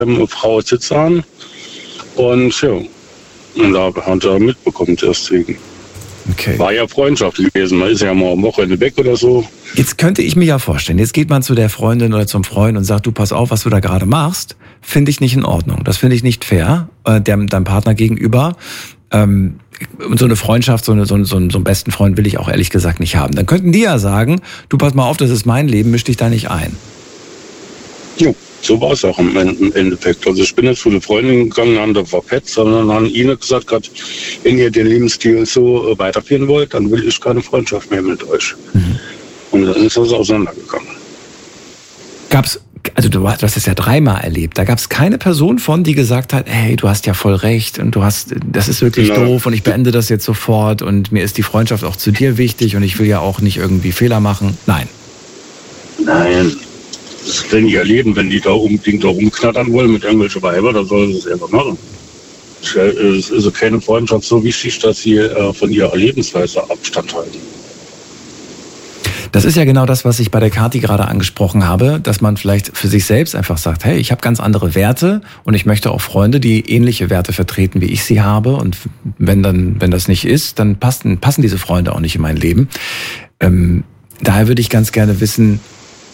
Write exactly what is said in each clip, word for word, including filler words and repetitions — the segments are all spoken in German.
eine Frau sitzt an. Und ja, und da hat er mitbekommen deswegen. Okay. War ja Freundschaft gewesen. Man ist ja mal am Wochenende weg oder so. Jetzt könnte ich mir ja vorstellen, jetzt geht man zu der Freundin oder zum Freund und sagt, du pass auf, was du da gerade machst, finde ich nicht in Ordnung. Das finde ich nicht fair, äh, dem, deinem Partner gegenüber. Ähm, und so eine Freundschaft, so, eine, so, so, so einen besten Freund will ich auch ehrlich gesagt nicht haben. Dann könnten die ja sagen, du pass mal auf, das ist mein Leben, misch dich da nicht ein. Jo, so war es auch im Endeffekt. Also ich bin jetzt zu der Freundin gegangen, an der verpetzt, sondern an ihnen gesagt, grad, wenn ihr den Lebensstil so weiterführen wollt, dann will ich keine Freundschaft mehr mit euch. Mhm. Und dann ist das auseinandergegangen. Gab's, also du hast das ja dreimal erlebt, da gab es keine Person von, die gesagt hat, hey, du hast ja voll recht und du hast, das ist wirklich genau. doof und ich beende das jetzt sofort und mir ist die Freundschaft auch zu dir wichtig und ich will ja auch nicht irgendwie Fehler machen. Nein. Nein. Das ist denn ihr Leben, wenn die da unbedingt da rumknattern wollen mit irgendwelchen Weiber, dann sollen sie es einfach machen. Es ist ja keine Freundschaft so wichtig, dass sie äh, von ihrer Lebensweise Abstand halten. Das ist ja genau das, was ich bei der Kathi gerade angesprochen habe, dass man vielleicht für sich selbst einfach sagt, hey, ich habe ganz andere Werte und ich möchte auch Freunde, die ähnliche Werte vertreten, wie ich sie habe. Und wenn dann, wenn das nicht ist, dann passen, passen diese Freunde auch nicht in mein Leben. Ähm, daher würde ich ganz gerne wissen,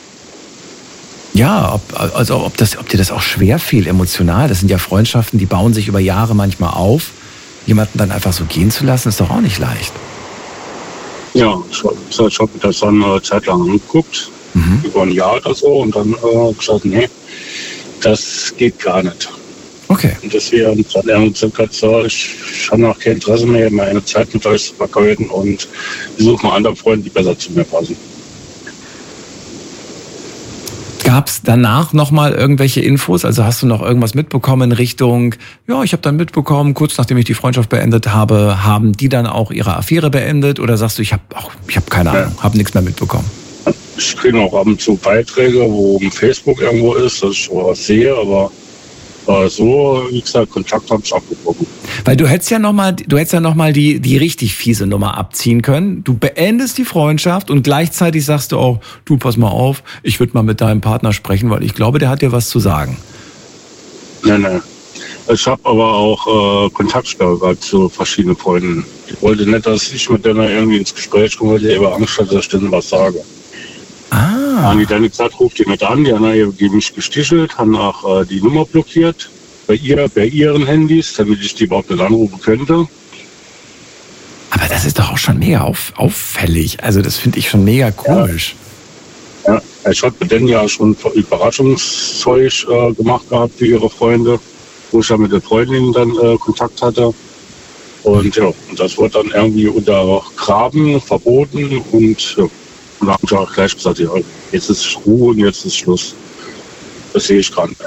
ja, ob, also ob, das, ob dir das auch schwer fiel, emotional. Das sind ja Freundschaften, die bauen sich über Jahre manchmal auf. Jemanden dann einfach so gehen zu lassen, ist doch auch nicht leicht. Ja, ich, ich habe mir das dann eine Zeit lang angeguckt, mhm. über ein Jahr oder so, und dann äh, gesagt, nee, das geht gar nicht. Okay. Und deswegen dann er gesagt, so, ich, ich habe noch kein Interesse mehr, meine Zeit mit euch zu vergeuden und ich suche mal andere Freunde, die besser zu mir passen. Gab es danach nochmal irgendwelche Infos? Also hast du noch irgendwas mitbekommen in Richtung, ja, ich habe dann mitbekommen, kurz nachdem ich die Freundschaft beendet habe, haben die dann auch ihre Affäre beendet? Oder sagst du, ich habe ich hab keine Ahnung, ja. habe nichts mehr mitbekommen? Ich kriege auch ab und zu Beiträge, wo Facebook irgendwo ist, dass ich was sehe, aber äh, so, wie gesagt, Kontakt habe ich abgebrochen. Weil du hättest ja nochmal, du hättest ja noch mal die, die richtig fiese Nummer abziehen können. Du beendest die Freundschaft und gleichzeitig sagst du auch, du, pass mal auf, ich würde mal mit deinem Partner sprechen, weil ich glaube, der hat dir was zu sagen. Nein, nein. Ich habe aber auch äh, Kontaktsperre gehabt zu verschiedenen Freunden. Ich wollte nicht, dass ich mit denen irgendwie ins Gespräch komme, weil ich über Angst hatte, dass ich denen was sage. Ah. Haben die dann gesagt, ruft die mit an, die haben mich gestichelt, haben auch äh, die Nummer blockiert. Bei ihr, bei ihren Handys, damit ich die überhaupt nicht anrufen könnte. Aber das ist doch auch schon mega auf, auffällig. Also das finde ich schon mega komisch. Ja, ja, ich hatte denn ja schon Überraschungszeug äh, gemacht gehabt für ihre Freunde, wo ich ja mit den Freundinnen dann äh, Kontakt hatte. Und ja, und das wurde dann irgendwie untergraben, verboten und ja, und dann habe ich auch gleich gesagt, ja, jetzt ist Ruhe und jetzt ist Schluss. Das sehe ich gerade.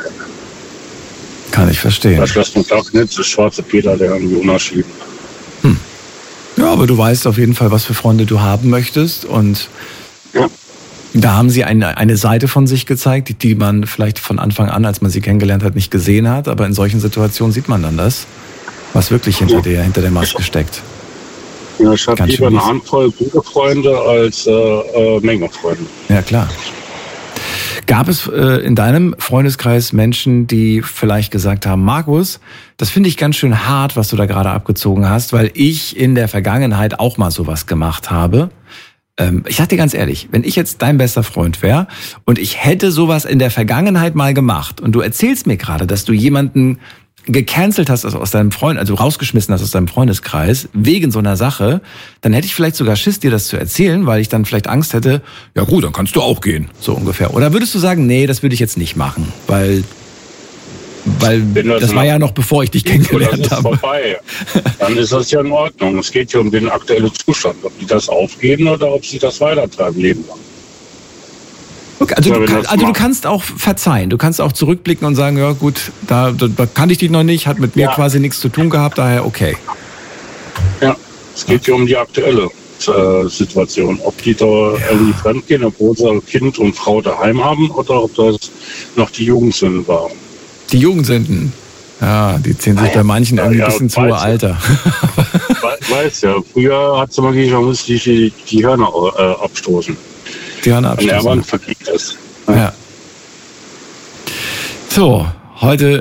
Kann ich verstehen. Das lässt man doch nicht, das schwarze Peter, der irgendwie unerschieden. Hm. Ja, aber du weißt auf jeden Fall, was für Freunde du haben möchtest. Und ja. Da haben sie eine, eine Seite von sich gezeigt, die, die man vielleicht von Anfang an, als man sie kennengelernt hat, nicht gesehen hat. Aber in solchen Situationen sieht man dann das, was wirklich hinter, ja. der, hinter der Maske steckt. Ja, ich habe lieber eine Handvoll gute Freunde als äh, äh, Menge Freunde. Ja, klar. Gab es äh, in deinem Freundeskreis Menschen, die vielleicht gesagt haben, Markus, das finde ich ganz schön hart, was du da gerade abgezogen hast, weil ich in der Vergangenheit auch mal sowas gemacht habe. Ähm, ich sag dir ganz ehrlich, wenn ich jetzt dein bester Freund wäre und ich hätte sowas in der Vergangenheit mal gemacht und du erzählst mir gerade, dass du jemanden gecancelt hast aus deinem Freund, also rausgeschmissen hast aus deinem Freundeskreis, wegen so einer Sache, dann hätte ich vielleicht sogar Schiss, dir das zu erzählen, weil ich dann vielleicht Angst hätte, ja gut, dann kannst du auch gehen, so ungefähr. Oder würdest du sagen, nee, das würde ich jetzt nicht machen, weil, weil das, das war ja noch bevor ich dich kennengelernt habe. Vorbei. Dann ist das ja in Ordnung. Es geht ja um den aktuellen Zustand, ob die das aufgeben oder ob sie das weitertreiben, leben lang. Okay, also, du, kann, also du kannst auch verzeihen, du kannst auch zurückblicken und sagen, ja gut, da, da, da kannte ich dich noch nicht, hat mit mir ja. quasi nichts zu tun gehabt, daher okay. Ja, es geht ja um die aktuelle äh, Situation, ob die da ja. irgendwie fremdgehen, obwohl sie Kind und Frau daheim haben oder ob das noch die Jugendsünden waren. Die Jugendsünden, ja, die ziehen sich bei manchen irgendwie ja, ein bisschen zu Alter. Ich weiß ja, früher hat sie mal gesagt, man muss die, die Hörner äh, abstoßen. Die Hörner abstoßen. Wenn der Mann verkriegt ist. Ja. ja. So, heute